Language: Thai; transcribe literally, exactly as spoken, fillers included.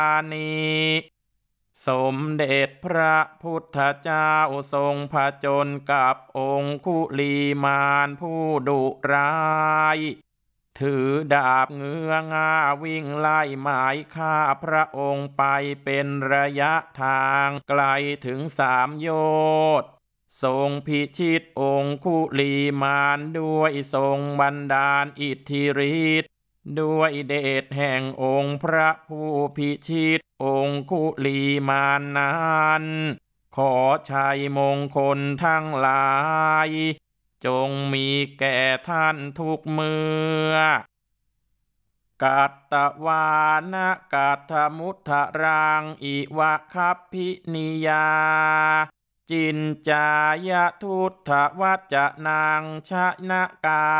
นีสมเด็จพระพุทธเจ้าทรงผจญกับองคุลีมานผู้ดุร้ายถือดาบเงื้อง่าวิ่งไล่หมายฆ่าพระองค์ไปเป็นระยะทางไกลถึงสามโยชน์ทรงพิชิตองคุลีมานด้วยทรงบันดาลอิทธิฤทธิ์ด้วยเดชแห่งองค์พระผู้พิชิตองคุลีมานนั้นขอชัยมงคลทั้งหลายจงมีแก่ท่านทุกเมื่อกัตตวานะกัตถมุทธรังอิวะคัพพินิยาจินจายทุตถวัจจะนังชนะกา